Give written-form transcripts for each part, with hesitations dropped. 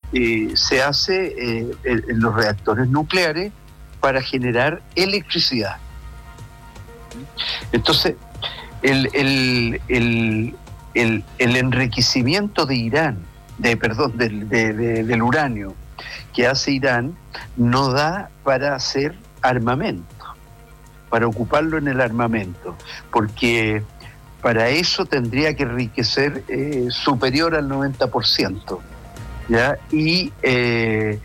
se hace en los reactores nucleares para generar electricidad. Entonces, el enriquecimiento de Irán, del uranio que hace Irán, no da para hacer armamento, para ocuparlo en el armamento, porque para eso tendría que enriquecer superior al 90%, ¿ya? Y el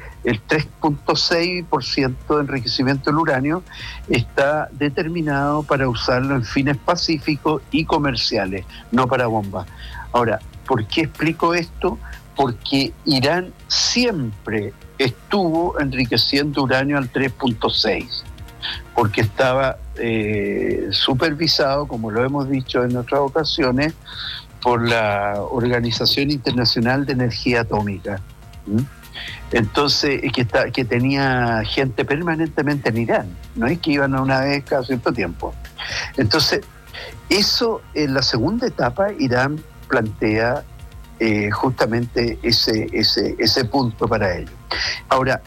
3.6% de enriquecimiento del uranio está determinado para usarlo en fines pacíficos y comerciales, no para bombas. Ahora, ¿por qué explico esto? Porque Irán siempre estuvo enriqueciendo uranio al 3.6%, porque estaba supervisado, como lo hemos dicho en otras ocasiones, por la Organización Internacional de Energía Atómica. Entonces, que tenía gente permanentemente en Irán, no es que iban una vez cada cierto tiempo. Entonces, eso en la segunda etapa, Irán plantea justamente ese punto para ello. Ahora,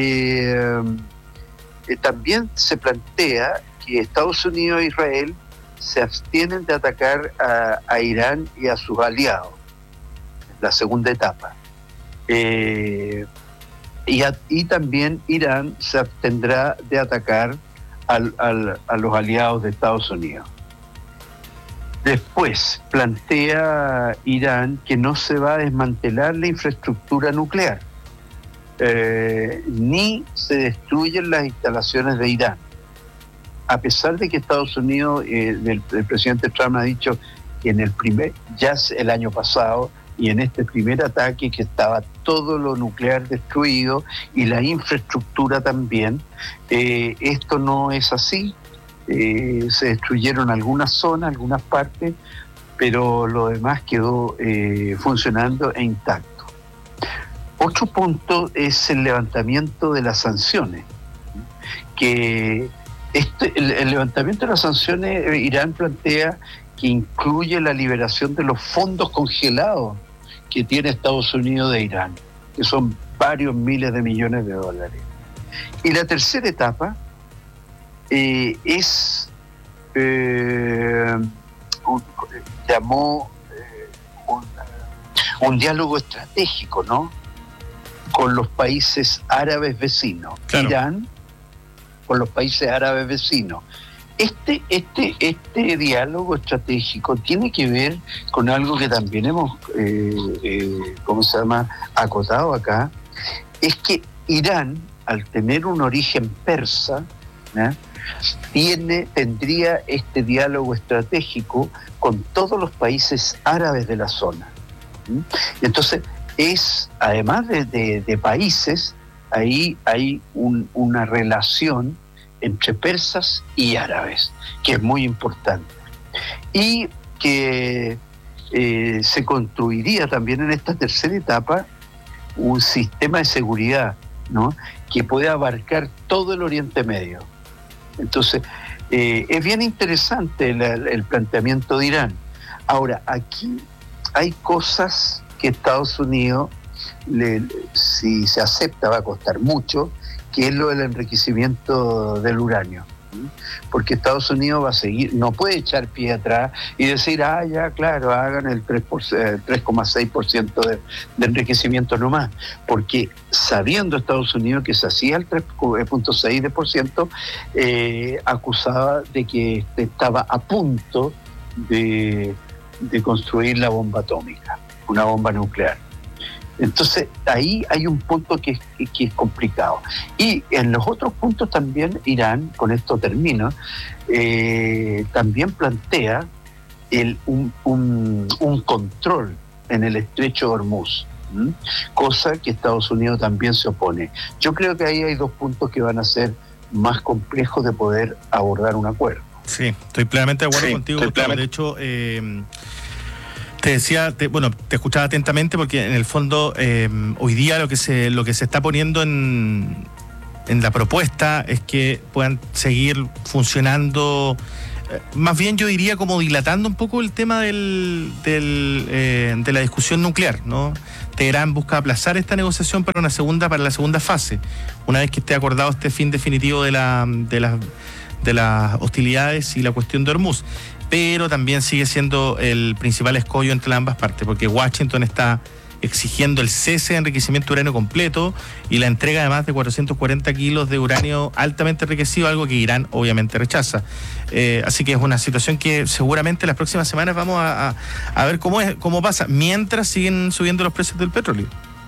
también se plantea que Estados Unidos e Israel se abstienen de atacar a Irán y a sus aliados en la segunda etapa. Y también Irán se abstendrá de atacar a los aliados de Estados Unidos. Después plantea Irán que no se va a desmantelar la infraestructura nuclear, ni se destruyen las instalaciones de Irán, a pesar de que Estados Unidos, el presidente Trump ha dicho que ya el año pasado y en este primer ataque, que estaba todo lo nuclear destruido y la infraestructura también. Esto no es así. Se destruyeron algunas zonas, algunas partes, pero lo demás quedó funcionando e intacto. Otro punto es el levantamiento de las sanciones, que el levantamiento de las sanciones, Irán plantea que incluye la liberación de los fondos congelados que tiene Estados Unidos de Irán, que son varios miles de millones de dólares. Y la tercera etapa llamó un diálogo estratégico, ¿no?, con los países árabes vecinos. Claro. Irán con los países árabes vecinos. Este diálogo estratégico tiene que ver con algo que también hemos, acotado acá, es que Irán, al tener un origen persa, tendría este diálogo estratégico con todos los países árabes de la zona. Entonces, además de países, ahí hay una relación entre persas y árabes, que es muy importante. Y que se construiría también en esta tercera etapa un sistema de seguridad, ¿no?, que pueda abarcar todo el Oriente Medio. Entonces, es bien interesante el planteamiento de Irán. Ahora, aquí hay cosas que Estados Unidos, si se acepta, va a costar mucho, que es lo del enriquecimiento del uranio. Porque Estados Unidos va a seguir, no puede echar pie atrás y decir, ya, claro, hagan el 3,6% de enriquecimiento nomás, porque sabiendo Estados Unidos que se hacía el 3,6%, acusaba de que estaba a punto de construir la bomba atómica, una bomba nuclear. Entonces, ahí hay un punto que es complicado. Y en los otros puntos también Irán, con esto termino, también plantea un control en el estrecho de Hormuz, cosa que Estados Unidos también se opone. Yo creo que ahí hay dos puntos que van a ser más complejos de poder abordar un acuerdo. Sí, estoy plenamente de acuerdo contigo. De hecho, te decía, te escuchaba atentamente porque en el fondo hoy día lo que se está poniendo en la propuesta es que puedan seguir funcionando más bien yo diría como dilatando un poco el tema de la discusión nuclear, ¿no? Teherán busca aplazar esta negociación para la segunda fase, una vez que esté acordado este fin definitivo de las hostilidades y la cuestión de Hormuz, pero también sigue siendo el principal escollo entre ambas partes, porque Washington está exigiendo el cese de enriquecimiento de uranio completo y la entrega de más de 440 kilos de uranio altamente enriquecido, algo que Irán obviamente rechaza. Así que es una situación que seguramente las próximas semanas vamos a ver cómo pasa, mientras siguen subiendo los precios del petróleo.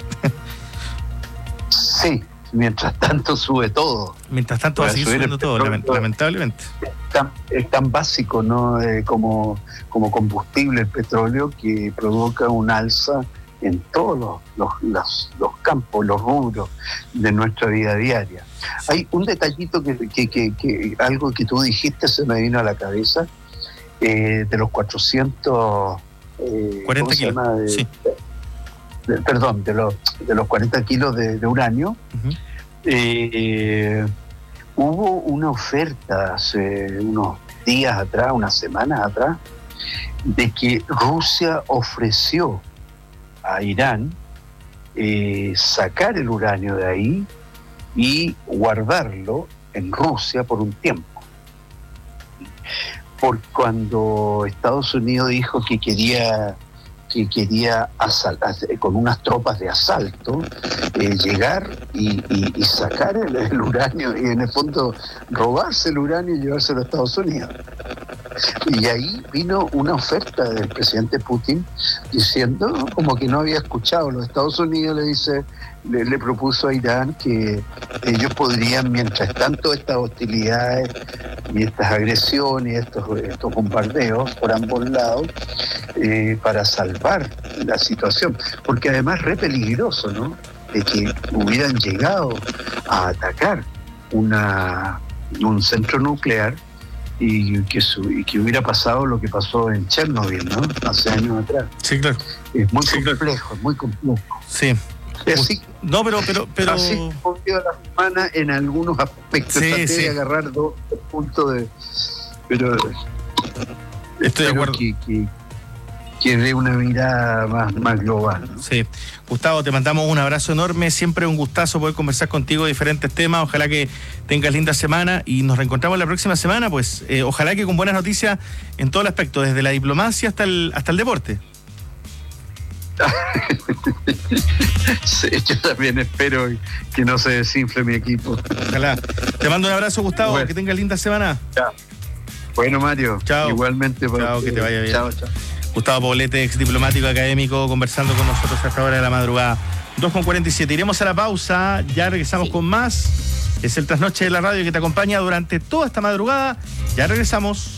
Sí, mientras tanto sube todo. Mientras tanto va a seguir subiendo todo, lamentablemente. Es tan básico, ¿no? Como combustible el petróleo, que provoca un alza en todos los campos, los rubros de nuestra vida diaria. Hay un detallito que algo que tú dijiste se me vino a la cabeza, de los 440 kilos. Sí. Perdón, de los 40 kilos de uranio. Uh-huh. Hubo una oferta hace unos días atrás, unas semanas atrás, de que Rusia ofreció a Irán sacar el uranio de ahí y guardarlo en Rusia por un tiempo. Por cuando Estados Unidos dijo que quería con unas tropas de asalto llegar y sacar el uranio, y en el fondo robarse el uranio y llevárselo a Estados Unidos. Y ahí vino una oferta del presidente Putin diciendo, ¿no?, como que no había escuchado. Los Estados Unidos le propuso a Irán que ellos podrían, mientras tanto estas hostilidades y estas agresiones, estos bombardeos por ambos lados, para salvar la situación, porque además es re peligroso, ¿no?, de que hubieran llegado a atacar un centro nuclear y que hubiera pasado lo que pasó en Chernobyl, ¿no?, hace años atrás. Sí, claro. Es muy complejo, es muy complejo. Sí. Así, no, pero así volvió a la semana en algunos aspectos. Traté de agarrar dos puntos de... Pero estoy de acuerdo. Que dé una mirada más global, ¿no? Sí. Gustavo, te mandamos un abrazo enorme, siempre un gustazo poder conversar contigo de diferentes temas. Ojalá que tengas linda semana y nos reencontramos la próxima semana, pues ojalá que con buenas noticias en todo el aspecto, desde la diplomacia hasta el deporte. Sí, yo también espero que no se desinfle mi equipo. Ojalá. Te mando un abrazo, Gustavo, bueno. Que tengas linda semana. Chao. Bueno, Mario. Chao. Igualmente. Chao, que te vaya bien. Chao. Gustavo Poblete, ex diplomático académico, conversando con nosotros a esta hora de la madrugada. 2:47. Iremos a la pausa, ya regresamos con más. Es el Trasnoche de la Radio que te acompaña durante toda esta madrugada. Ya regresamos.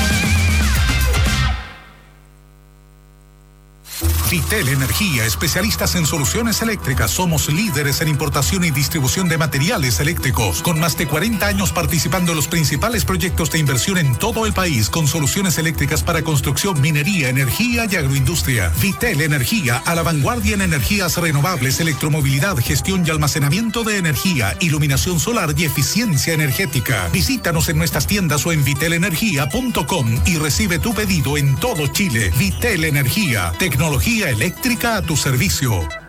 Vitel Energía, especialistas en soluciones eléctricas. Somos líderes en importación y distribución de materiales eléctricos, con más de 40 años participando en los principales proyectos de inversión en todo el país, con soluciones eléctricas para construcción, minería, energía y agroindustria. Vitel Energía, a la vanguardia en energías renovables, electromovilidad, gestión y almacenamiento de energía, iluminación solar y eficiencia energética. Visítanos en nuestras tiendas o en vitelenergia.com y recibe tu pedido en todo Chile. Vitel Energía, tecnología eléctrica a tu servicio.